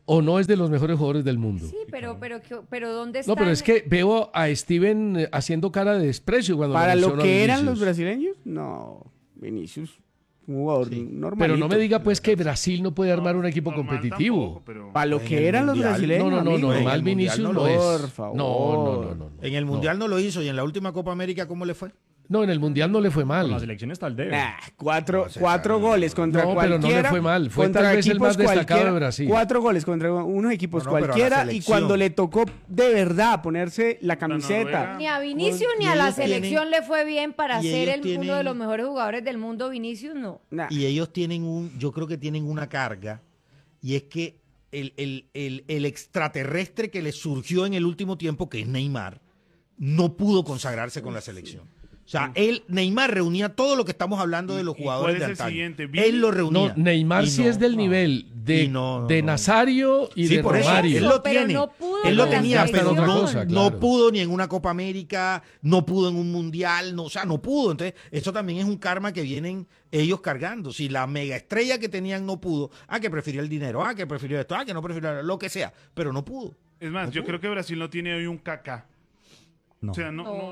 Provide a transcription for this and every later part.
o no es de los mejores jugadores del mundo. Sí, pero ¿dónde está? No, pero es que veo a Steven haciendo cara de desprecio cuando Para lo menciona a que eran Vinicius. los brasileños, no, Vinicius, un jugador normal. Pero no me diga pues que Brasil no puede armar un equipo competitivo. Para lo En que el eran los Mundial. brasileños. No, amigo. normal el Vinicius Mundial no es. Por favor. No. En el Mundial no lo hizo y en la última Copa América, ¿cómo le fue? No, en el Mundial no le fue Con la mal. selección está al debe. Nah, cuatro goles contra No, pero cualquiera. no le fue mal. Fue contra tal vez el equipos más destacado cualquiera, de Brasil. 4 goles contra unos equipos No, pero a la cualquiera y selección. cuando le tocó de verdad ponerse la camiseta. Ni a Vinicius Y ni a la ellos tienen- selección le fue bien para y ser ellos uno de tienen- los mejores jugadores del mundo. Vinicius no. Nah. Y ellos tienen yo creo que tienen una carga, y es que el extraterrestre que les surgió en el último tiempo, que es Neymar, no pudo consagrarse con la selección. O sea, Neymar reunía todo lo que estamos hablando de los ¿Y jugadores cuál de es el antaño. siguiente? Él lo reunía. No, Neymar Y sí no, es del no. nivel de, Y no, de no. Nazario y Sí, de por eso, Romario. él lo Pero tiene. no pudo Él con lo la tenía, pero selección. no, Cosa, no claro. pudo ni en una Copa América, no pudo en un Mundial, no, o sea, no pudo. Entonces, eso también es un karma que vienen ellos cargando. Si la mega estrella que tenían no pudo, que prefirió el dinero, que prefirió esto, que no prefirió lo que sea, pero no pudo. Es más, yo creo que Brasil no tiene hoy un Kaká. No. O sea,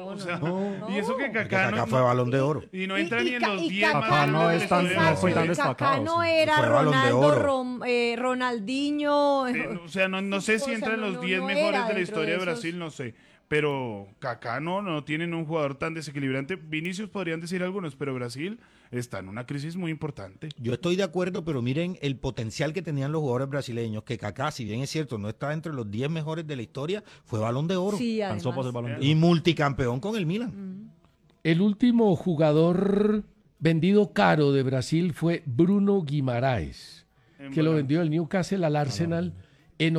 y eso que Porque Kaká Kaká fue Balón de Oro. y no entra ni en los 10 Kaká más Kaká no grandes es de la tan- historia de no fue tan Brasil. destacado. Kaká no Sí. era Fue Balón de Ronaldo, Oro. Ronaldinho. O sea, no sé si O sea, entra en no- los no- 10 no mejores era de la dentro historia de de esos. Brasil, no sé. Pero Kaká no tienen un jugador tan desequilibrante. Vinicius podrían decir algunos, pero Brasil está en una crisis muy importante. Yo estoy de acuerdo, pero miren el potencial que tenían los jugadores brasileños, que Kaká, si bien es cierto, no está entre los 10 mejores de la historia, fue Balón de Oro. Sí, Alcanzó para ser además. Balón de Y Oro. multicampeón con el Milan. El último jugador vendido caro de Brasil fue Bruno Guimaraes, que lo vendió el Newcastle al Arsenal en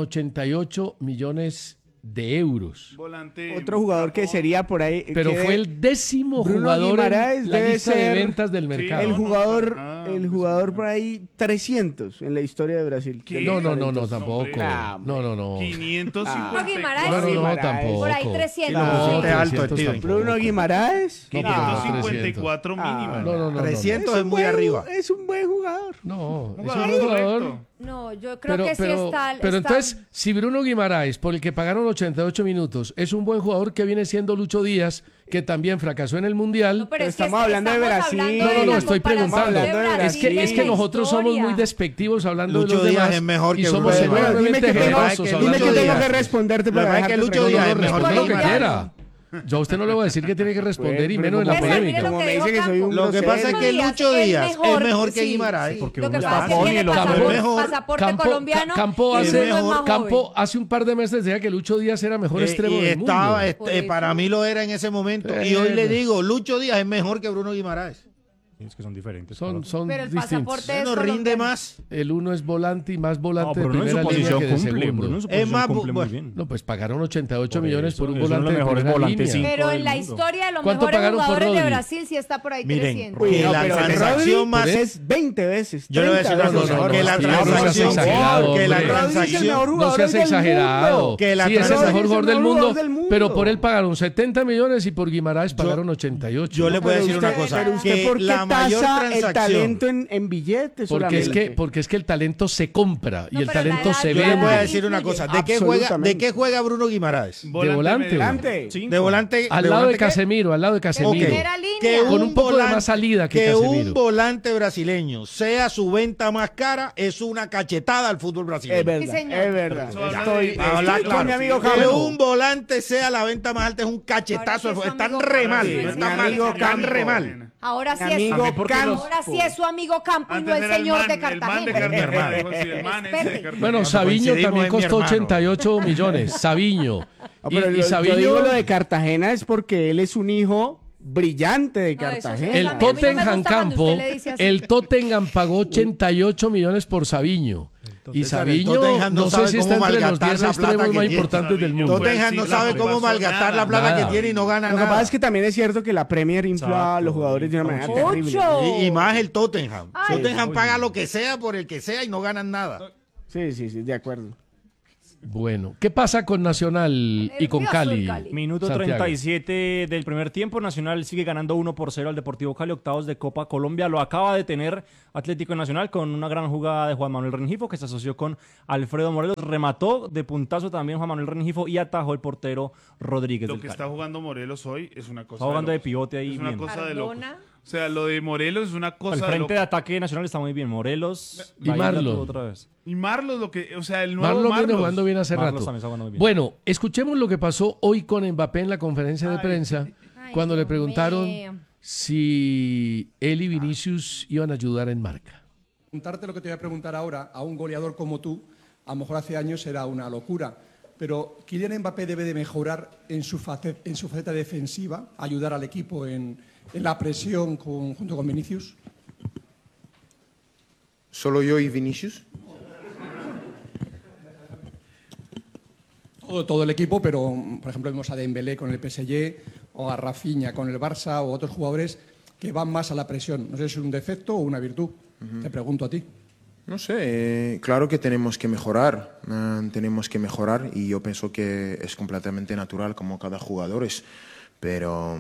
88 millones de euros. Volante. Otro jugador que sería por ahí. Pero que fue el 10º Bruno jugador Guimaraes en la debe lista de ser ventas del mercado. el no, jugador, no, el pues, jugador no. por ahí 300 en la historia de Brasil. ¿Qué? No, Hombre, tampoco. Ah, No. 550. Guimaraes, No, sí. tampoco. Por ahí 300. No, Este alto, 300 Steven. tampoco. Bruno Guimaraes. No, pero no 554 mínima. No. 300 es muy arriba. Es un buen jugador. No, Un es un jugador buen jugador. correcto. No, yo creo que sí está. pero está- entonces, si Bruno Guimaraes, por el que pagaron 88 minutos, es un buen jugador, que viene siendo Lucho Díaz, que también fracasó en el Mundial. No, pero es Estamos hablando de Brasil. hablando No, de la estoy comparación preguntando. de Hablando de Brasil Es que en la nosotros somos muy historia. despectivos hablando Lucho de los Díaz demás es mejor y que somos Bruno Guimaraes. enormemente Dime que tengo- generosos dime Dime hablando que de tengo Díaz. que responderte Lo para que pasa es que dejarte Lucho Díaz es tranquilo. mejor Responda lo que colombiano. quiera. Yo a usted no le voy a decir que tiene que responder, y Pues, menos en la pero mire polémica. lo Como que me dijo dice que soy un Campo. Lo que pasa es que Díaz Lucho Díaz es mejor que sí, Guimaraes. sí. Porque Lo que uno pasa está es que joven tiene y el otro es mejor. pasaporte colombiano. Campo y hace, uno es más joven. Campo hace un par de meses decía que Lucho Díaz era mejor extremo y del mundo. estaba, Por eso. para mí lo era en ese momento. Y hoy le digo, Lucho Díaz es mejor que Bruno Guimaraes. Es que son diferentes. Son Pero el distintos. pasaporte es No rinde colombiano. más. El uno es volante y más No, volante pero de no en su primera línea posición que de cumple. segundo. Bruno en su Es posición más, cumple muy bueno. bien. No, pues pagaron 88 Por millones eso, por un es uno de volante los de mejores primera volantes, línea. sí. Pero del en la mundo. historia de los ¿Cuánto mejores pagaron por jugadores de Rodri? Brasil sí está por ahí Miren, 300. que No, la pero transacción Rodri más es 20 veces. Yo le voy a decir 30 una veces cosa, mejor. que la Rodri, no seas transacción, exagerado, que la hombre. Rodri es el transacción, mejor No jugador seas del exagerado. mundo. Que la Sí, es el transacción- mejor jugador del mundo, del mundo. pero por él pagaron 70 millones y por Guimaraes pagaron 88. yo le voy a Pero decir una usted- cosa, pero usted, que ¿por qué la mayor tasa el transacción, talento en billetes porque es que el talento se compra y No, el pero la talento edad- se yo la le vende. voy a edad decir una influye. cosa, ¿de qué juega Bruno Guimaraes? volante. Delante. De volante. Al ¿de lado de volante qué? Casemiro, al lado de Ok. Casemiro. Primera línea. Que Con un poco de más salida que Casemiro. un volante brasileño sea su venta más cara es una cachetada al fútbol brasileño. Es verdad, Sí, señor. es verdad. Eso habla Estoy, de- Habla estoy claro. con mi amigo Que Campo. un volante sea la venta más alta es un cachetazo. Ahora sí es Están amigo re Campo. mal, Sí, no mi están mal, amigo están Campo. re mal. Ahora sí Mi es amigo Campo. ahora sí es su amigo Campo y no el señor de Cartagena. El man de Cartagena. El man ese de Cartagena. Bueno, Sabiño coincidimos, también es mi costó hermano. 88 millones. Sabiño. Ah, pero Y yo Sabiño, digo lo de Cartagena es porque él es un hijo brillante de No, eso sí Cartagena. es el a mí no me Tottenham gusta cuando Campo, usted le dice así. el Tottenham pagó 88 millones por Sabiño. Y César, el Sabiño, Tottenham no no sé sabe si cómo está entre los malgastar 10 la extremos plata que más tiene. importantes del mundo. Tottenham no Sí, sabe no cómo pasó malgastar nada. la plata Nada. que tiene y no gana Lo que pasa nada. es que también es cierto que la Premier infla a los Exacto. jugadores de una manera Mucho. terrible. Mucho. Y más el Tottenham. Ay. Tottenham paga lo que sea por el que sea y no ganan nada. Sí, de acuerdo. Bueno, ¿qué pasa con Nacional y con Nervioso el Cali? Cali. Minuto Santiago. 37 del primer tiempo. Nacional sigue ganando 1-0 al Deportivo Cali, octavos de Copa Colombia. Lo acaba de tener Atlético Nacional con una gran jugada de Juan Manuel Rengifo, que se asoció con Alfredo Morelos. Remató de puntazo también Juan Manuel Rengifo y atajó el portero Rodríguez Lo del que Cali. está jugando Morelos hoy es una cosa Está jugando de locos. pivote ahí Es una bien. cosa de locos. Cardona. O sea, lo de Morelos es una Al cosa de frente de locos. ataque Nacional está muy bien. Morelos Y ahí la Marlon. tuvo otra vez. Y Marlos, lo que, o sea, el nuevo Marlon viene Marlos. jugando bien hace Marlos rato. también está jugando muy bien. Bueno, escuchemos lo que pasó hoy con Mbappé en la conferencia de prensa Ay, cuando le Dios preguntaron mío. si él y Vinicius iban a ayudar en marca. Preguntarte lo que te voy a preguntar ahora a un goleador como tú, a lo mejor hace años era una locura, pero Kylian Mbappé debe de mejorar en su faceta defensiva, ayudar al equipo en la presión junto con Vinicius. ¿Solo yo y Vinicius? Todo el equipo, pero por ejemplo vemos a Dembélé con el PSG o a Rafinha con el Barça o otros jugadores que van más a la presión. No sé si es un defecto o una virtud. Te pregunto a ti. No sé, claro que tenemos que mejorar y yo pienso que es completamente natural como cada jugador es, pero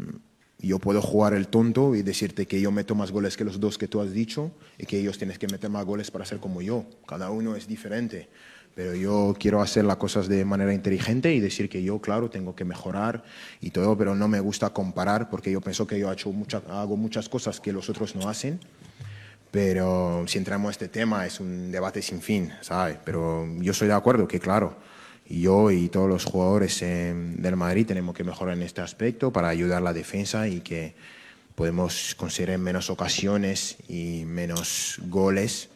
yo puedo jugar el tonto y decirte que yo meto más goles que los dos que tú has dicho y que ellos tienen que meter más goles para ser como yo. Cada uno es diferente, pero yo quiero hacer las cosas de manera inteligente y decir que yo, claro, tengo que mejorar y todo, pero no me gusta comparar porque yo pienso que yo hago muchas cosas que los otros no hacen. Pero si entramos a este tema es un debate sin fin, ¿sabes? Pero yo estoy de acuerdo que, claro, yo y todos los jugadores del Madrid tenemos que mejorar en este aspecto para ayudar a la defensa y que podemos conseguir menos ocasiones y menos goles.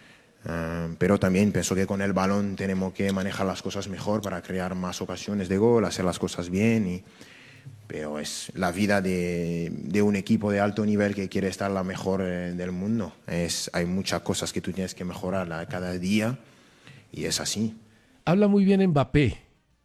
Pero también pienso que con el balón tenemos que manejar las cosas mejor para crear más ocasiones de gol, hacer las cosas bien. Pero es la vida de un equipo de alto nivel que quiere estar la mejor del mundo. Hay muchas cosas que tú tienes que mejorar cada día y es así. Habla muy bien Mbappé.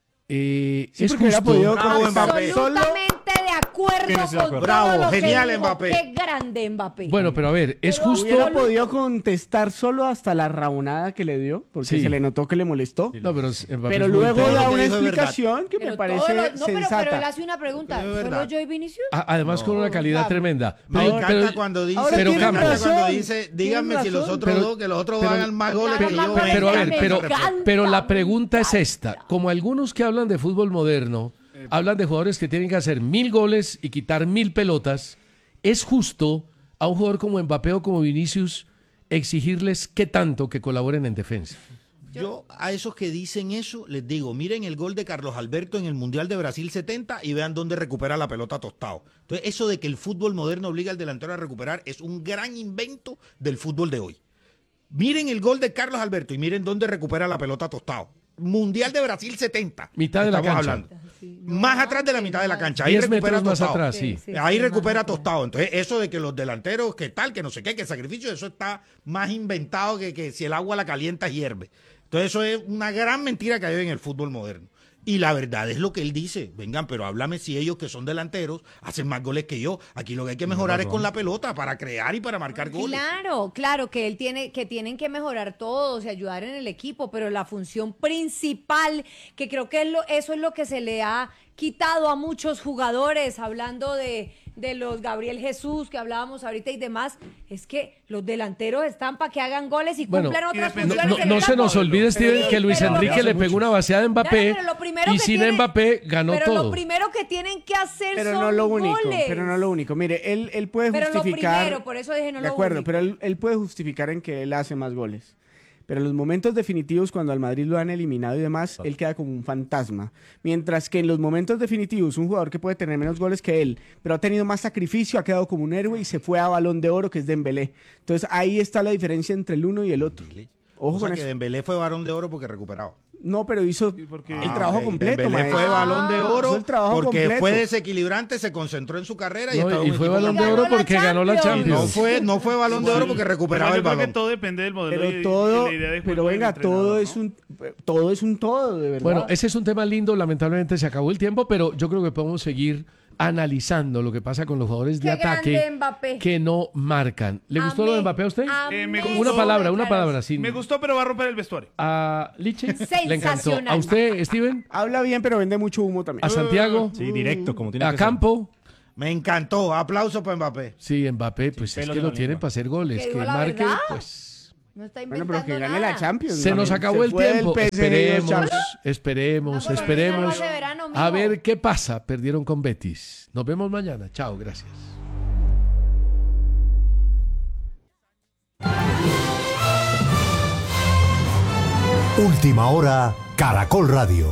Sí, es porque hubiera justo. podido Bravo, Mbappé. Absolutamente de acuerdo Tienes de con acuerdo. todo Bravo, lo que genial, dijo. Mbappé. Qué grande Mbappé. Bueno, pero a ver, es Pero justo. Hubiera podido contestar solo hasta la raunada que le dio, porque Sí. se le notó que le molestó. No, pero Mbappé Pero es muy luego inteligente. da Todo lo una que dijo es verdad. explicación que Pero me todo parece lo- no, pero él sensata. hace una pregunta. Pero es ¿Solo verdad. yo y Vinicius? Además con una calidad tremenda. Me Pero- encanta pero- cuando dice, ahora Pero me tienen encanta Campos. cuando razón, dice, díganme tienen si los razón. otros Pero- dos, que los otros pero- hagan más goles Pero- que yo. pero- Pero a ver, Me pero, encanta, pero la me pregunta es encanta. esta. Como algunos que hablan de fútbol moderno, hablan de jugadores que tienen que hacer 1000 goles y quitar 1000 pelotas, ¿es justo a un jugador como Mbappé o como Vinicius exigirles qué tanto que colaboren en defensa? Yo a esos que dicen eso les digo, miren el gol de Carlos Alberto en el Mundial de Brasil 70 y vean dónde recupera la pelota Tostado. Entonces, eso de que el fútbol moderno obliga al delantero a recuperar es un gran invento del fútbol de hoy. Miren el gol de Carlos Alberto y miren dónde recupera la pelota Tostado. Mundial de Brasil 70. Mitad de la Estamos cancha. hablando. Más atrás de la mitad de la cancha. Ahí 10 recupera metros más Tostado. atrás, sí. Ahí recupera Tostado. Entonces, eso de que los delanteros, que tal, que no sé qué, que sacrificio, eso está más inventado que si el agua la calienta hierve. Entonces, eso es una gran mentira que hay en el fútbol moderno. Y la verdad es lo que él dice. Vengan, pero háblame si ellos que son delanteros hacen más goles que yo. Aquí lo que hay que mejorar es con la pelota para crear y para marcar goles. Claro que tienen que mejorar todos y ayudar en el equipo, pero la función principal, que creo que eso es lo que se le ha quitado a muchos jugadores, hablando de los Gabriel Jesús que hablábamos ahorita y demás, es que los delanteros están para que hagan goles y Bueno, cumplan otras depende- No, funciones. no- en no el se campo. nos olvide, Steven, Sí, que Luis pero- Enrique le pegó una vaciada a Mbappé Claro, pero lo primero y que sin tiene- Mbappé ganó pero todo. lo primero que tienen que hacer Pero son no lo único, goles. pero no lo único. Mire, él puede Pero lo justificar... primero, por eso dije no De lo acuerdo, único. pero él puede justificar en que él hace más goles. Pero en los momentos definitivos, cuando al Madrid lo han eliminado y demás, él queda como un fantasma. Mientras que en los momentos definitivos, un jugador que puede tener menos goles que él, pero ha tenido más sacrificio, ha quedado como un héroe y se fue a Balón de Oro, que es Dembélé. Entonces ahí está la diferencia entre el uno y el otro. Ojo O sea con que eso. Dembélé fue Varón de Oro porque recuperaba. No, pero hizo porque- el trabajo completo, Dembélé maestro. fue Balón de Hizo Oro el trabajo porque completo. fue desequilibrante, se concentró en su carrera y, No, estaba y un fue equipo Balón de ganó Oro la porque ganó la Champions. Champions. No fue Balón de Oro porque recuperaba el Yo creo que balón. todo depende del modelo. Pero y todo, la idea de pero juego del venga, entrenador, todo ¿no? es un todo, de verdad. Bueno, ese es un tema lindo, lamentablemente se acabó el tiempo, pero yo creo que podemos seguir analizando lo que pasa con los jugadores de Qué ataque grande Mbappé. que no marcan. ¿Le gustó lo de Mbappé a usted? Me Una palabra, sí. Me gustó, pero va a romper el vestuario. A Liche le encantó. Sensacional. ¿A usted, Steven? Habla bien, pero vende mucho humo también. ¿A Santiago? Sí, directo, como tiene ¿A que ser. Campo? Me encantó. Aplauso para Mbappé. Sí, Mbappé, pues es pelos que en lo la tienen lengua. para hacer goles. Que Que digo la marque, verdad. pues... No está Bueno, inventando pero que gane nada. la Champions. Se nos acabó el fue el tiempo. PSG y Esperemos, Champions. esperemos, No, esperemos. pero ese verano, mijo. A ver qué pasa. Perdieron con Betis. Nos vemos mañana. Chao, gracias. Última hora, Caracol Radio.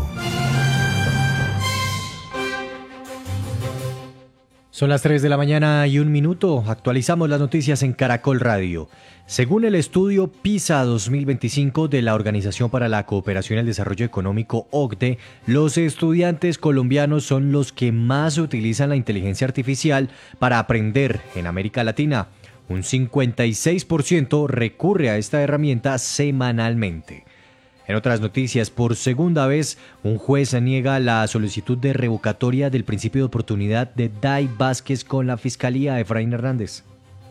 Son las 3 de la mañana y 1 minuto. Actualizamos las noticias en Caracol Radio. Según el estudio PISA 2025 de la Organización para la Cooperación y el Desarrollo Económico, OCDE, los estudiantes colombianos son los que más utilizan la inteligencia artificial para aprender en América Latina. Un 56% recurre a esta herramienta semanalmente. En otras noticias, por segunda vez, un juez niega la solicitud de revocatoria del principio de oportunidad de Dai Vázquez con la Fiscalía de Efraín Hernández.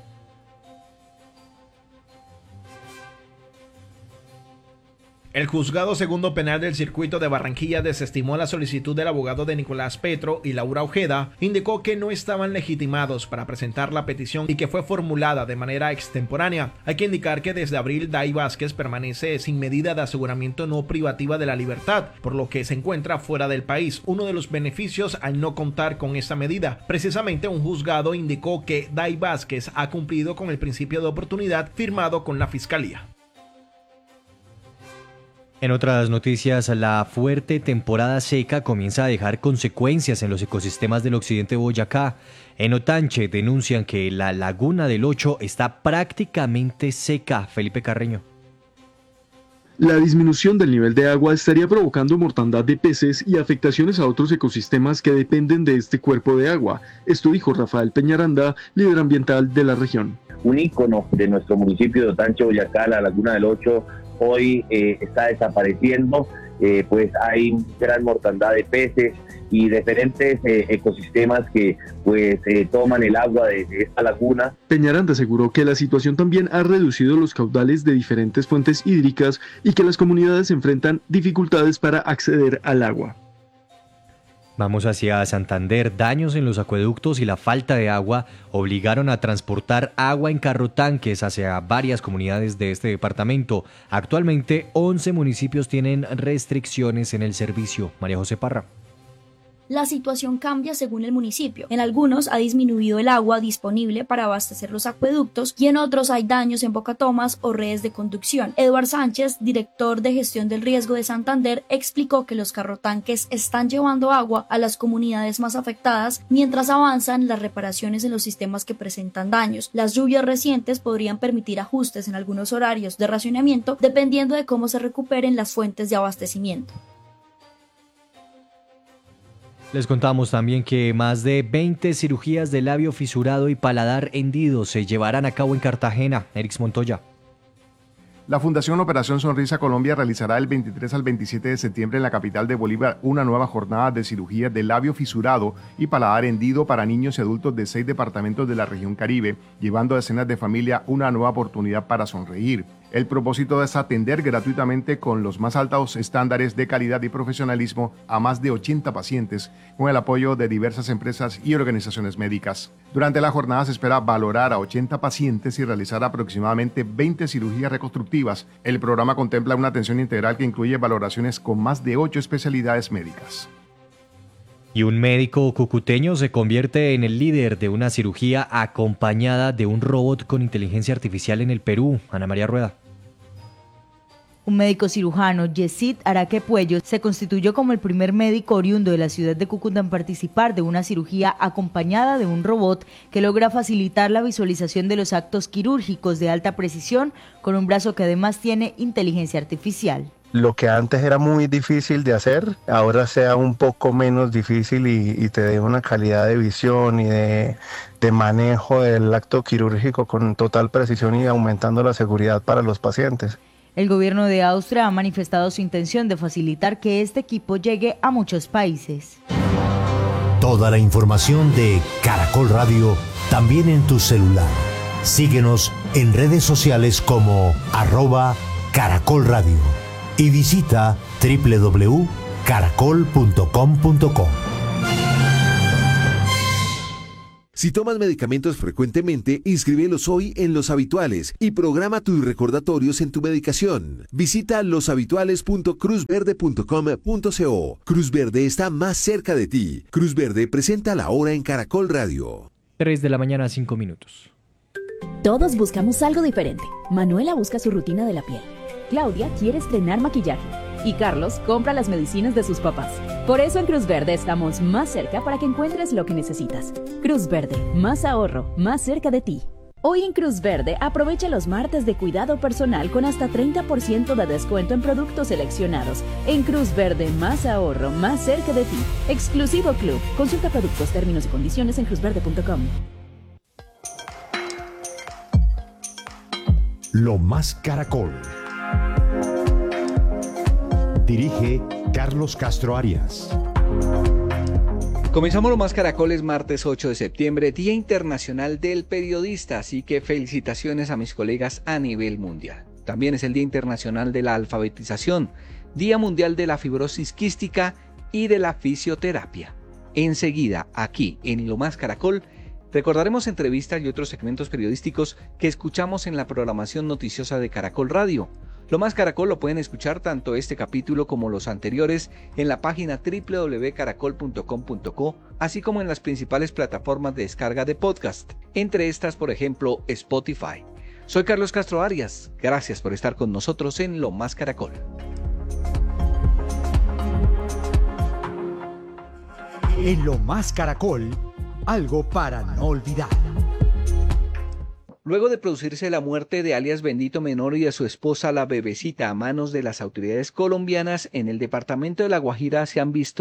El Juzgado Segundo Penal del Circuito de Barranquilla desestimó la solicitud del abogado de Nicolás Petro y Laura Ojeda. Indicó que no estaban legitimados para presentar la petición y que fue formulada de manera extemporánea. Hay que indicar que desde abril Dai Vázquez permanece sin medida de aseguramiento no privativa de la libertad, por lo que se encuentra fuera del país. Uno de los beneficios al no contar con esta medida. Precisamente un juzgado indicó que Dai Vázquez ha cumplido con el principio de oportunidad firmado con la Fiscalía. En otras noticias, la fuerte temporada seca comienza a dejar consecuencias en los ecosistemas del occidente de Boyacá. En Otanche denuncian que la laguna del Ocho está prácticamente seca. Felipe Carreño. La disminución del nivel de agua estaría provocando mortandad de peces y afectaciones a otros ecosistemas que dependen de este cuerpo de agua. Esto dijo Rafael Peñaranda, líder ambiental de la región. Un ícono de nuestro municipio de Otanche, Boyacá, la laguna del Ocho, hoy está desapareciendo, pues hay gran mortandad de peces y diferentes ecosistemas que pues toman el agua de esta laguna. Peñaranda aseguró que la situación también ha reducido los caudales de diferentes fuentes hídricas y que las comunidades enfrentan dificultades para acceder al agua. Vamos hacia Santander. Daños en los acueductos y la falta de agua obligaron a transportar agua en carrotanques hacia varias comunidades de este departamento. Actualmente, 11 municipios tienen restricciones en el servicio. María José Parra. La situación cambia según el municipio. En algunos ha disminuido el agua disponible para abastecer los acueductos y en otros hay daños en bocatomas o redes de conducción. Eduard Sánchez, director de gestión del riesgo de Santander, explicó que los carrotanques están llevando agua a las comunidades más afectadas mientras avanzan las reparaciones en los sistemas que presentan daños. Las lluvias recientes podrían permitir ajustes en algunos horarios de racionamiento dependiendo de cómo se recuperen las fuentes de abastecimiento. Les contamos también que más de 20 cirugías de labio fisurado y paladar hendido se llevarán a cabo en Cartagena. Erix Montoya. La Fundación Operación Sonrisa Colombia realizará del 23 al 27 de septiembre en la capital de Bolívar una nueva jornada de cirugía de labio fisurado y paladar hendido para niños y adultos de 6 departamentos de la región Caribe, llevando a decenas de familias una nueva oportunidad para sonreír. El propósito es atender gratuitamente con los más altos estándares de calidad y profesionalismo a más de 80 pacientes, con el apoyo de diversas empresas y organizaciones médicas. Durante la jornada se espera valorar a 80 pacientes y realizar aproximadamente 20 cirugías reconstructivas. El programa contempla una atención integral que incluye valoraciones con más de 8 especialidades médicas. Y un médico cucuteño se convierte en el líder de una cirugía acompañada de un robot con inteligencia artificial en el Perú. Ana María Rueda. Un médico cirujano, Yesid Araque Puello, se constituyó como el primer médico oriundo de la ciudad de Cúcuta en participar de una cirugía acompañada de un robot que logra facilitar la visualización de los actos quirúrgicos de alta precisión con un brazo que además tiene inteligencia artificial. Lo que antes era muy difícil de hacer, ahora sea un poco menos difícil y te dé una calidad de visión y de manejo del acto quirúrgico con total precisión y aumentando la seguridad para los pacientes. El gobierno de Austria ha manifestado su intención de facilitar que este equipo llegue a muchos países. Toda la información de Caracol Radio también en tu celular. Síguenos en redes sociales como @Caracol Radio y visita www.caracol.com.co. Si tomas medicamentos frecuentemente, inscríbelos hoy en Los Habituales y programa tus recordatorios en tu medicación. Visita loshabituales.cruzverde.com.co. Cruz Verde está más cerca de ti. Cruz Verde presenta la hora en Caracol Radio. 3 de la mañana, 5 minutos. Todos buscamos algo diferente. Manuela busca su rutina de la piel. Claudia quiere estrenar maquillaje. Y Carlos compra las medicinas de sus papás. Por eso en Cruz Verde estamos más cerca para que encuentres lo que necesitas. Cruz Verde, más ahorro, más cerca de ti. Hoy en Cruz Verde aprovecha los martes de cuidado personal con hasta 30% de descuento en productos seleccionados. En Cruz Verde, más ahorro, más cerca de ti. Exclusivo Club. Consulta productos, términos y condiciones en cruzverde.com. Lo Más Caracol. Dirige Carlos Castro Arias. Comenzamos Lo Más Caracoles martes 8 de septiembre, Día Internacional del Periodista, así que felicitaciones a mis colegas a nivel mundial. También es el Día Internacional de la Alfabetización, Día Mundial de la Fibrosis Quística y de la Fisioterapia. Enseguida, aquí en Lo Más Caracol, recordaremos entrevistas y otros segmentos periodísticos que escuchamos en la programación noticiosa de Caracol Radio. Lo Más Caracol lo pueden escuchar tanto este capítulo como los anteriores en la página www.caracol.com.co, así como en las principales plataformas de descarga de podcast, entre estas, por ejemplo, Spotify. Soy Carlos Castro Arias, gracias por estar con nosotros en Lo Más Caracol. En Lo Más Caracol, algo para no olvidar. Luego de producirse la muerte de alias Bendito Menor y de su esposa la Bebecita a manos de las autoridades colombianas, en el departamento de La Guajira se han vivido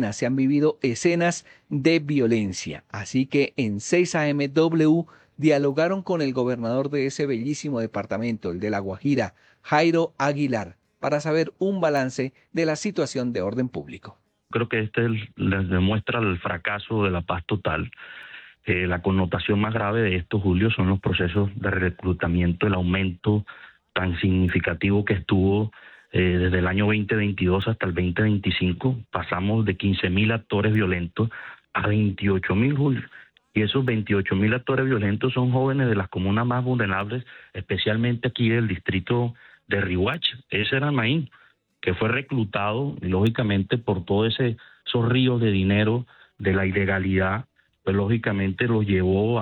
escenas de violencia. Así que en 6am dialogaron con el gobernador de ese bellísimo departamento, el de La Guajira, Jairo Aguilar, para saber un balance de la situación de orden público. Creo que les demuestra el fracaso de la paz total. La connotación más grave de esto, Julio, son los procesos de reclutamiento, el aumento tan significativo que estuvo desde el año 2022 hasta el 2025. Pasamos de 15.000 actores violentos a 28.000, Julio. Y esos 28.000 actores violentos son jóvenes de las comunas más vulnerables, especialmente aquí del distrito de Riohacha. Ese era Maín, que fue reclutado, y lógicamente, por todos esos ríos de dinero de la ilegalidad, pues lógicamente lo llevó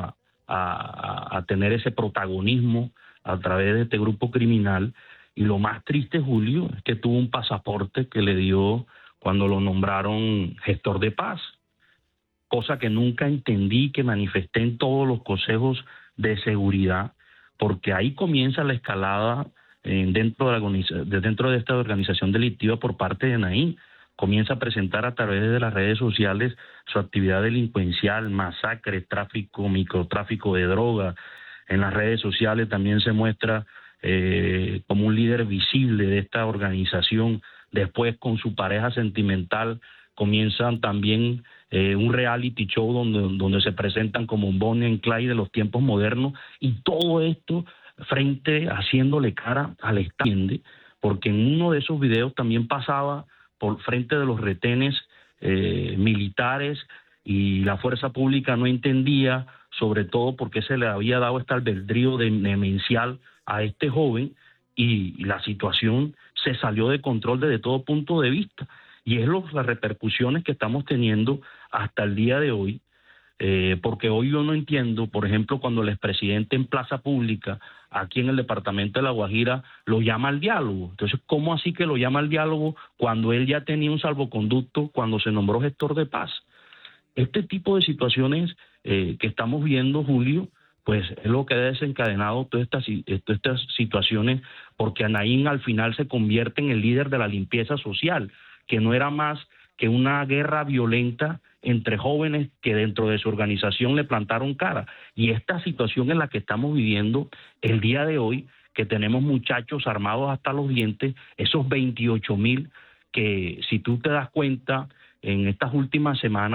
a tener ese protagonismo a través de este grupo criminal. Y lo más triste, Julio, es que tuvo un pasaporte que le dio cuando lo nombraron gestor de paz, cosa que nunca entendí, que manifesté en todos los consejos de seguridad, porque ahí comienza la escalada dentro de esta organización delictiva por parte de Naín. Comienza a presentar a través de las redes sociales su actividad delincuencial, masacres, tráfico, microtráfico de droga. En las redes sociales también se muestra como un líder visible de esta organización. Después, con su pareja sentimental, comienzan también un reality show donde se presentan como un Bonnie and Clyde de los tiempos modernos, y todo esto haciéndole cara al Estado, porque en uno de esos videos también pasaba por frente de los retenes militares, y la fuerza pública no entendía, sobre todo porque se le había dado este albedrío demencial a este joven, y la situación se salió de control desde todo punto de vista. Y es las repercusiones que estamos teniendo hasta el día de hoy, porque hoy yo no entiendo, por ejemplo, cuando el expresidente en plaza pública, aquí en el departamento de La Guajira, lo llama al diálogo. Entonces, ¿cómo así que lo llama al diálogo cuando él ya tenía un salvoconducto cuando se nombró gestor de paz? Este tipo de situaciones que estamos viendo, Julio, pues es lo que ha desencadenado todas estas situaciones, porque Naín al final se convierte en el líder de la limpieza social, que no era más que una guerra violenta entre jóvenes que dentro de su organización le plantaron cara. Y esta situación en la que estamos viviendo el día de hoy, que tenemos muchachos armados hasta los dientes, esos 28.000 que, si tú te das cuenta, en estas últimas semanas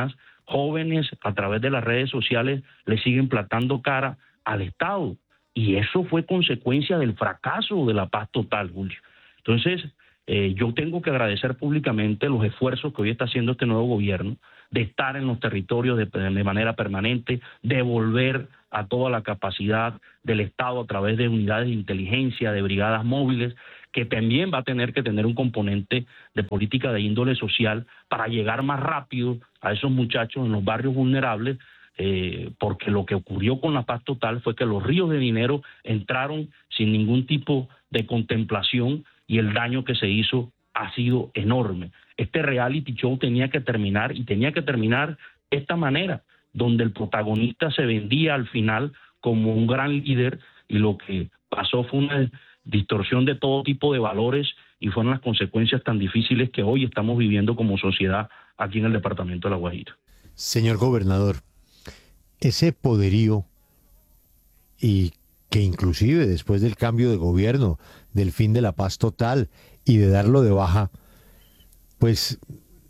jóvenes a través de las redes sociales le siguen plantando cara al Estado. Y eso fue consecuencia del fracaso de la paz total, Julio. Entonces, yo tengo que agradecer públicamente los esfuerzos que hoy está haciendo este nuevo gobierno de estar en los territorios de manera permanente, de volver a toda la capacidad del Estado a través de unidades de inteligencia, de brigadas móviles, que también va a tener que tener un componente de política de índole social para llegar más rápido a esos muchachos en los barrios vulnerables, porque lo que ocurrió con la paz total fue que los ríos de dinero entraron sin ningún tipo de contemplación y el daño que se hizo ha sido enorme. Este reality show tenía que terminar de esta manera, donde el protagonista se vendía al final como un gran líder y lo que pasó fue una distorsión de todo tipo de valores y fueron las consecuencias tan difíciles que hoy estamos viviendo como sociedad aquí en el departamento de La Guajira. Señor gobernador, ese poderío y que inclusive después del cambio de gobierno, del fin de la paz total y de darlo de baja, pues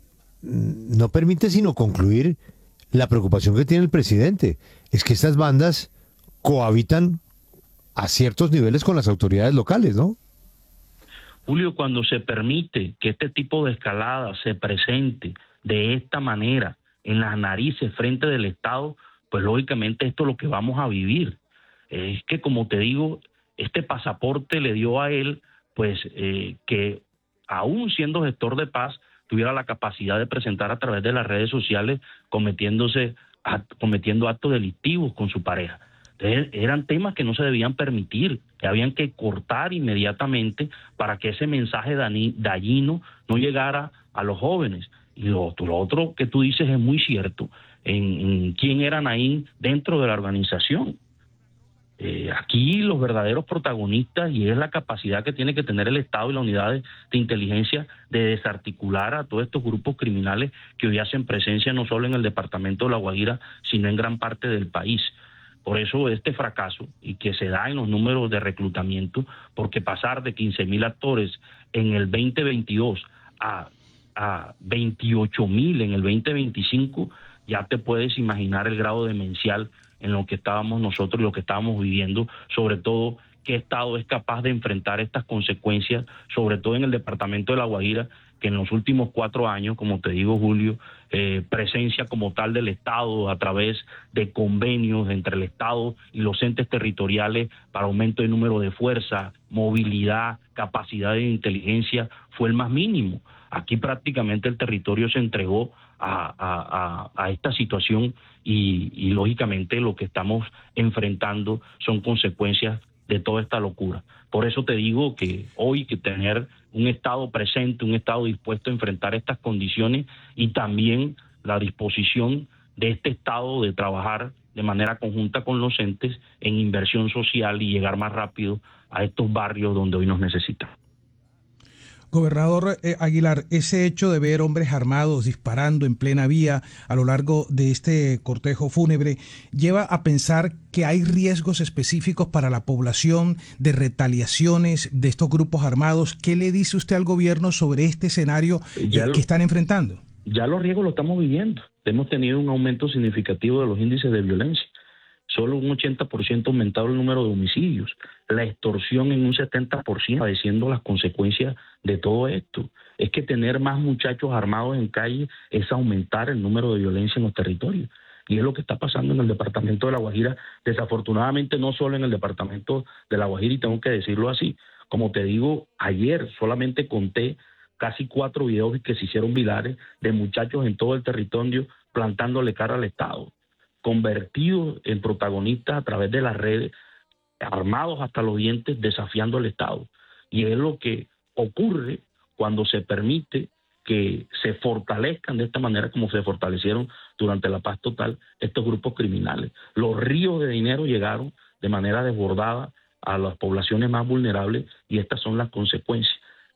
no permite sino concluir la preocupación que tiene el presidente. Es que estas bandas cohabitan a ciertos niveles con las autoridades locales, ¿no? Julio, cuando se permite que este tipo de escalada se presente de esta manera en las narices frente del Estado, pues lógicamente esto es lo que vamos a vivir. Es que, como te digo, este pasaporte le dio a él, pues, que aún siendo gestor de paz, tuviera la capacidad de presentar a través de las redes sociales cometiendo actos delictivos con su pareja. Entonces, eran temas que no se debían permitir, que habían que cortar inmediatamente para que ese mensaje dañino no llegara a los jóvenes. Y lo otro que tú dices es muy cierto, en quién eran ahí dentro de la organización. Aquí los verdaderos protagonistas, y es la capacidad que tiene que tener el Estado y las unidades de inteligencia de desarticular a todos estos grupos criminales que hoy hacen presencia no solo en el departamento de La Guajira, sino en gran parte del país. Por eso este fracaso, y que se da en los números de reclutamiento, porque pasar de 15,000 actores en el 2022 a 28,000 en el 2025, ya te puedes imaginar el grado demencial en lo que estábamos nosotros y lo que estábamos viviendo, sobre todo qué Estado es capaz de enfrentar estas consecuencias, sobre todo en el departamento de La Guajira, que en los últimos 4 años, como te digo, Julio, presencia como tal del Estado a través de convenios entre el Estado y los entes territoriales para aumento de número de fuerza, movilidad, capacidad de inteligencia, fue el más mínimo. Aquí prácticamente el territorio se entregó a esta situación y lógicamente lo que estamos enfrentando son consecuencias de toda esta locura. Por eso te digo que hoy que tener un Estado presente, un Estado dispuesto a enfrentar estas condiciones y también la disposición de este Estado de trabajar de manera conjunta con los entes en inversión social y llegar más rápido a estos barrios donde hoy nos necesitan. Gobernador Aguilar, ese hecho de ver hombres armados disparando en plena vía a lo largo de este cortejo fúnebre lleva a pensar que hay riesgos específicos para la población de retaliaciones de estos grupos armados. ¿Qué le dice usted al gobierno sobre este escenario que están enfrentando? Ya los riesgos los estamos viviendo. Hemos tenido un aumento significativo de los índices de violencia. Solo un 80% aumentado el número de homicidios, la extorsión en un 70%, padeciendo las consecuencias de todo esto. Es que tener más muchachos armados en calle es aumentar el número de violencia en los territorios. Y es lo que está pasando en el departamento de La Guajira, desafortunadamente no solo en el departamento de La Guajira, y tengo que decirlo así. Como te digo, ayer solamente conté casi 4 videos que se hicieron virales de muchachos en todo el territorio plantándole cara al Estado, convertidos en protagonistas a través de las redes, armados hasta los dientes, desafiando al Estado. Y es lo que ocurre cuando se permite que se fortalezcan de esta manera como se fortalecieron durante la paz total estos grupos criminales. Los ríos de dinero llegaron de manera desbordada a las poblaciones más vulnerables y estas son las consecuencias.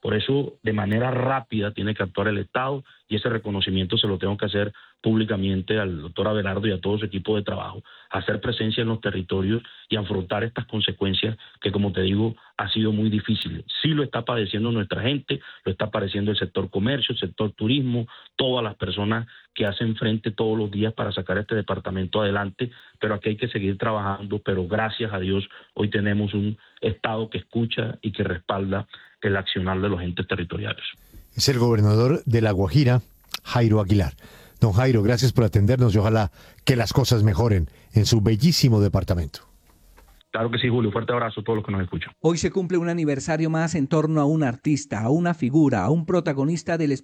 Por eso, de manera rápida tiene que actuar el Estado y ese reconocimiento se lo tengo que hacer públicamente al doctor Abelardo y a todo su equipo de trabajo, hacer presencia en los territorios y afrontar estas consecuencias que, como te digo, ha sido muy difícil. Sí lo está padeciendo nuestra gente, lo está padeciendo el sector comercio, el sector turismo, todas las personas que hacen frente todos los días para sacar este departamento adelante, pero aquí hay que seguir trabajando, pero gracias a Dios hoy tenemos un Estado que escucha y que respalda el accionar de los entes territoriales. Es el gobernador de La Guajira, Jairo Aguilar. Don Jairo, gracias por atendernos y ojalá que las cosas mejoren en su bellísimo departamento. Claro que sí, Julio. Fuerte abrazo a todos los que nos escuchan. Hoy se cumple un aniversario más en torno a un artista, a una figura, a un protagonista del